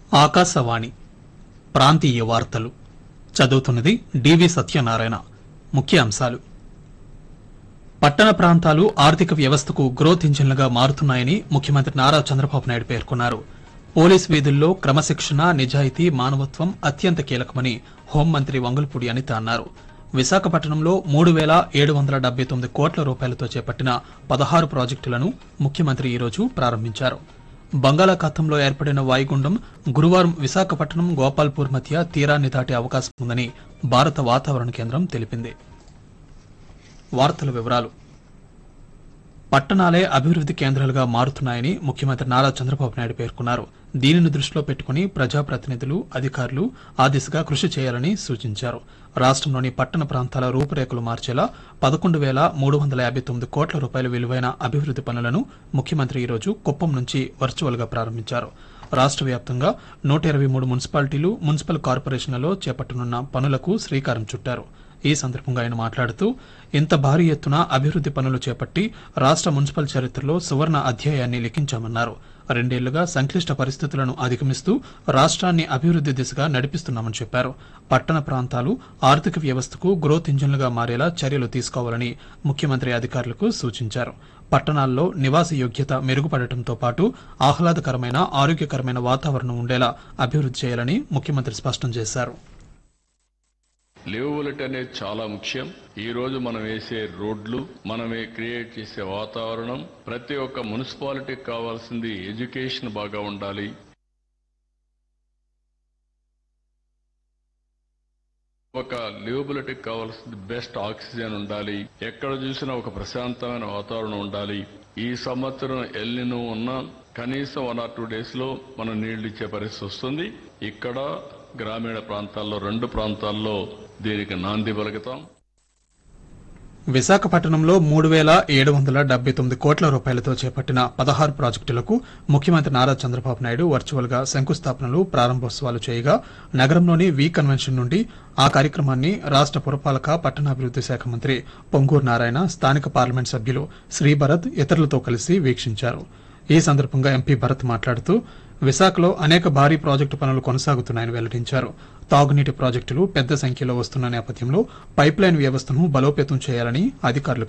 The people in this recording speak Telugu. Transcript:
ఆకాశవాణి ప్రాంతీయ వార్తలు చదువుతున్నది డివి సత్యనారాయణ. ముఖ్యాంశాలు: పట్టణ ప్రాంతాలు ఆర్థిక వ్యవస్థకు గ్రోత్ ఇంజిన్లుగా మారుతున్నాయని ముఖ్యమంత్రి నారా చంద్రబాబు నాయుడు పేర్కొన్నారు. పోలీస్ వీధుల్లో క్రమశిక్షణ, నిజాయితీ, మానవత్వం అత్యంత కీలకమని హోంమంత్రి వంగల్పూడి అనిత అన్నారు. విశాఖపట్నంలో 3,779 కోట్ల రూపాయలతో చేపట్టిన 16 ప్రాజెక్టులను ముఖ్యమంత్రి ఈరోజు ప్రారంభించారు. బంగాళాఖాతంలో ఏర్పడిన వాయుగుండం గురువారం విశాఖపట్నం, గోపాల్పూర్ మధ్య తీరాన్ని దాటే అవకాశం ఉందని భారత వాతావరణ కేంద్రం తెలిపింది. వార్తల వివరాలు: పట్టణాలే అభివృద్ది కేంద్రాలుగా మారుతున్నాయని ముఖ్యమంత్రి నారా చంద్రబాబు నాయుడు పేర్కొన్నారు. దీనిని దృష్టిలో పెట్టుకుని ప్రజాప్రతినిధులు, అధికారులు ఆ దిశగా కృషి చేయాలని సూచించారు. రాష్టంలోని పట్టణ ప్రాంతాల రూపురేఖలు మార్చేలా 11,359 కోట్ల రూపాయల విలువైన అభివృద్ది పనులను ముఖ్యమంత్రి ఈరోజు కుప్పం నుంచి వర్చువల్ గా ప్రారంభించారు. రాష్ట వ్యాప్తంగా 123 మున్సిపాలిటీలు, మున్సిపల్ కార్పొరేషన్లలో చేపట్టనున్న పనులకు శ్రీకారం చుట్టారు. ఈ సందర్భంగా ఆయన మాట్లాడుతూ, ఇంత భారీ ఎత్తున అభివృద్ది పనులు చేపట్టి రాష్ట మున్సిపల్ చరిత్రలో సువర్ణ అధ్యాయాన్ని లిఖించామన్నారు. 2 ఏళ్లుగా సంక్లిష్ట పరిస్థితులను అధిగమిస్తూ రాష్ట్రాన్ని అభివృద్ది దిశగా నడిపిస్తున్నామని చెప్పారు. పట్టణ ప్రాంతాలు ఆర్థిక వ్యవస్థకు గ్రోత్ ఇంజిన్లుగా మారేలా చర్యలు తీసుకోవాలని ముఖ్యమంత్రి అధికారులకు సూచించారు. పట్టణాల్లో నివాస యోగ్యత మెరుగుపడటంతో పాటు ఆహ్లాదకరమైన, ఆరోగ్యకరమైన వాతావరణం ఉండేలా అభివృద్ది చేయాలని ముఖ్యమంత్రి స్పష్టం చేశారు. లివబిలిటీ అనేది చాలా ముఖ్యం. ఈ రోజు మనం వేసే రోడ్లు, మనమే క్రియేట్ చేసే వాతావరణం, ప్రతి ఒక్క మున్సిపాలిటీకి కావాల్సింది ఎడ్యుకేషన్ బాగా ఉండాలి. ఒక లివబిలిటీకి కావాల్సింది బెస్ట్ ఆక్సిజన్ ఉండాలి. ఎక్కడ చూసినా ఒక ప్రశాంతమైన వాతావరణం ఉండాలి. ఈ సంవత్సరం ఎల్నినో ఉన్నా కనీసం 1 or 2 days లో మనం నీళ్లు ఇచ్చే పరిస్థితి వస్తుంది. ఇక్కడ గ్రామీణ ప్రాంతాల్లో 2 ప్రాంతాల్లో దీనికి నాంది పలుకుతాం. విశాఖపట్నంలో 3,779 కోట్ల రూపాయలతో చేపట్టిన 16 ప్రాజెక్టులకు ముఖ్యమంత్రి నారా చంద్రబాబు నాయుడు వర్చువల్ గా శంకుస్థాపనలు, ప్రారంభోత్సవాలు చేయగా నగరంలోని వి కన్వెన్షన్ నుండి ఆ కార్యక్రమాన్ని రాష్ట పురపాలక, పట్టణాభివృద్ది శాఖ మంత్రి పొంగూరు నారాయణ, స్థానిక పార్లమెంట్ సభ్యులు శ్రీభరత్ ఇతరులతో కలిసి వీక్షించారు. ఈ సందర్భంగా ఎంపీ భరత్ మాట్లాడుతూ, విశాఖలో అనేక భారీ ప్రాజెక్టు పనులు కొనసాగుతున్నాయని వెల్లడించారు. తాగునీటి ప్రాజెక్టులు పెద్ద సంఖ్యలో వస్తున్న నేపథ్యంలో పైప్లైన్ వ్యవస్థను బలోపేతం చేయాలని అధికారులకు